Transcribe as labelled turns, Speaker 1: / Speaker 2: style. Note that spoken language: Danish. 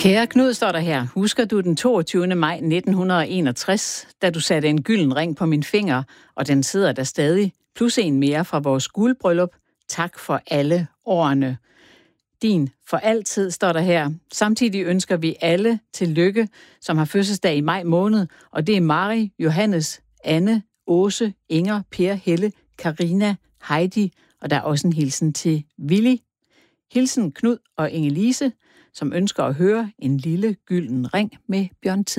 Speaker 1: Kære Knud, står der her. Husker du den 22. maj 1961, da du satte en gylden ring på min finger, og den sidder der stadig, plus en mere fra vores guldbryllup. Tak for alle årene. Din for altid, står der her. Samtidig ønsker vi alle tillykke, som har fødselsdag i maj måned, og det er Mari, Johannes, Anne, Åse, Inger, Per, Helle, Karina, Heidi, og der er også en hilsen til Willy. Hilsen Knud og Inge-Lise, som ønsker at høre en lille gylden ring med Bjørn Tid.